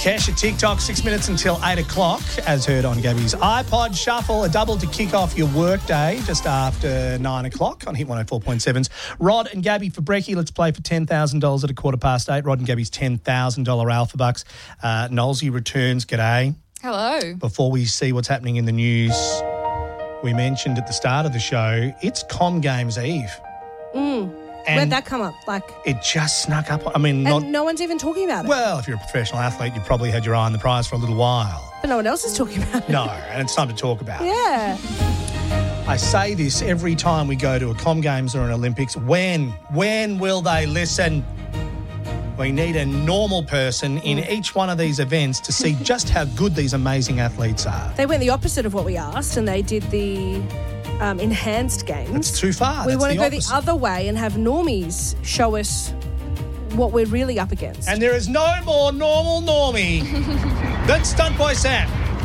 Kesha TikTok, 6 minutes until 8 o'clock, as heard on Gabby's iPod Shuffle, a double to kick off your workday just after 9 o'clock on Hit 104.7's. Rod and Gabby for brekkie. Let's play for $10,000 at 8:15. Rod and Gabby's $10,000 Alpha Bucks. Nolsey returns. G'day. Hello. Before we see what's happening in the news, we mentioned at the start of the show, it's Com Games Eve. Where'd that come up? It just snuck up. I mean, no one's even talking about it. Well, if you're a professional athlete, you probably had your eye on the prize for a little while. But no one else is talking about it. No, and it's time to talk about it. Yeah. I say this every time we go to a Com Games or an Olympics. When will they listen? We need a normal person in each one of these events to see just how good these amazing athletes are. They went the opposite of what we asked, and they did the enhanced games. It's too far. We That's want to go opposite. the other way and have normies show us what we're really up against. And there is no more normal normie than Stunt Boy Sam.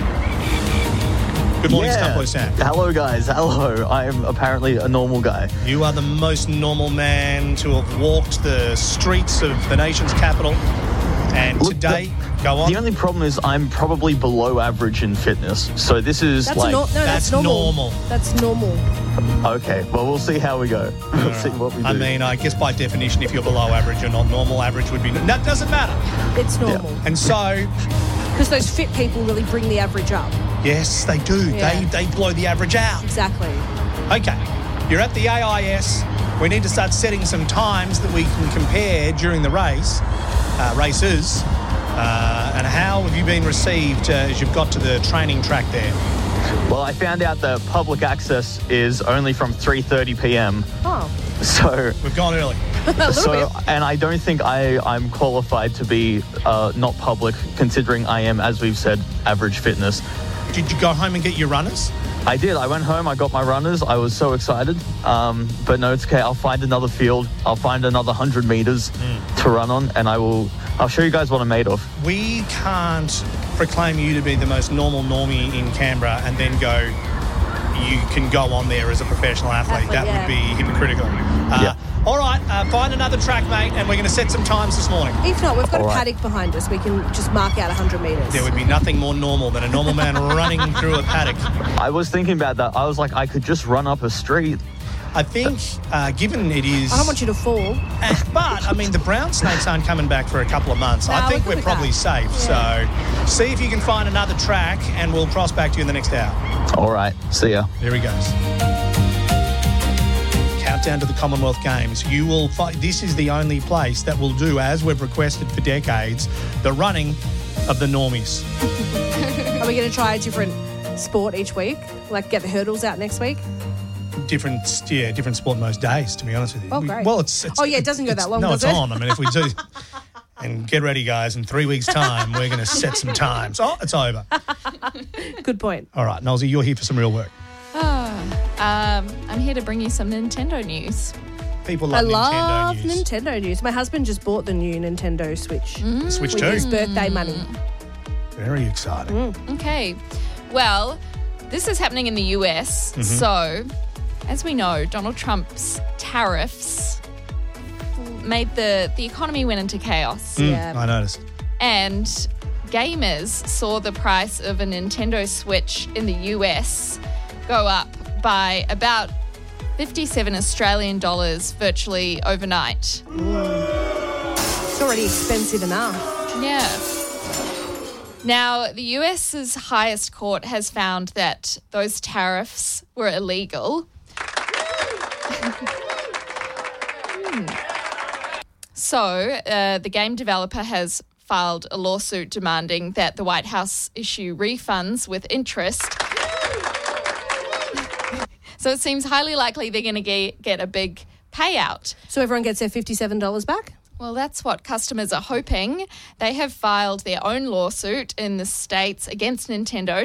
Good morning, Stunt Boy Sam. Hello, guys. Hello. I am apparently a normal guy. You are the most normal man to have walked the streets of the nation's capital. And Look, today, go on. The only problem is I'm probably below average in fitness. So this is that's like... that's normal. That's normal. Okay. Well, we'll see how we go. We'll see what we do. I mean, I guess by definition, if you're below average, you're not normal. Average would be... That doesn't matter. It's normal. Yeah. And so... Because those fit people really bring the average up. Yes, they do. Yeah. They blow the average out. Exactly. Okay. You're at the AIS. We need to start setting some times that we can compare during the races. And how have you been received as you've got to the training track there? Well, I found out that public access is only from 3:30 p.m. Oh. So... We've gone early. And I don't think I'm qualified to be not public, considering I am, as we've said, average fitness. Did you go home and get your runners? I did. I went home. I got my runners. I was so excited. But no, it's okay. I'll find another field. I'll find another 100 meters to run on, and I'll show you guys what I'm made of. We can't proclaim you to be the most normal normie in Canberra and then go, you can go on there as a professional athlete. That would be hypocritical. All right, find another track, mate, and we're going to set some times this morning. If not, we've got a paddock behind us. We can just mark out 100 metres. There would be nothing more normal than a normal man running through a paddock. I was thinking about that. I was like, I could just run up a street. I think, given it is... I don't want you to fall. But, I mean, the brown snakes aren't coming back for a couple of months. No, I think we're we're probably safe. Yeah. So see if you can find another track, and we'll cross back to you in the next hour. All right. See ya. There he goes. Countdown to the Commonwealth Games. You will find this is the only place that will do, as we've requested for decades, the running of the normies. Are we going to try a different sport each week? Like get the hurdles out next week? Different sport most days, to be honest with you. Oh, great. Well, it doesn't go that long, no, does it's it? on. I mean, if we do... And get ready, guys. In 3 weeks' time, we're going to set some times. Oh, it's over. Good point. All right, Nolsey, you're here for some real work. I'm here to bring you some Nintendo news. People love love Nintendo news. Nintendo news. My husband just bought the new Nintendo Switch. Switch with 2. his birthday money. Very exciting. Okay. Well, this is happening in the US. So, as we know, Donald Trump's tariffs made the economy went into chaos. Yeah. I noticed. And gamers saw the price of a Nintendo Switch in the US go up by about 57 Australian dollars virtually overnight. It's already expensive enough. Yeah. Now, the US's highest court has found that those tariffs were illegal. So, the game developer has filed a lawsuit demanding that the White House issue refunds with interest. So it seems highly likely they're going to get a big payout. So everyone gets their $57 back? Well, that's what customers are hoping. They have filed their own lawsuit in the States against Nintendo